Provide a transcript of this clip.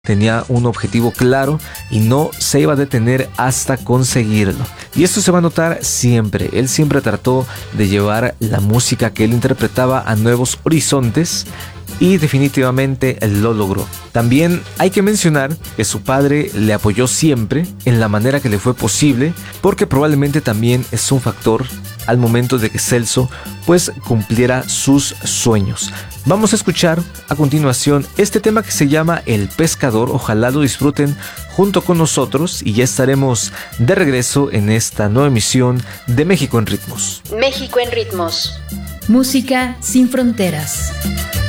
tenía un objetivo claro y no se iba a detener hasta conseguirlo. Y esto se va a notar siempre. Él siempre trató de llevar la música que él interpretaba a nuevos horizontes y definitivamente lo logró. También hay que mencionar que su padre le apoyó siempre en la manera que le fue posible, porque probablemente también es un factor al momento de que Celso pues cumpliera sus sueños. Vamos a escuchar a continuación este tema que se llama El Pescador. Ojalá lo disfruten junto con nosotros y ya estaremos de regreso en esta nueva emisión de México en Ritmos. México en Ritmos. Música sin fronteras.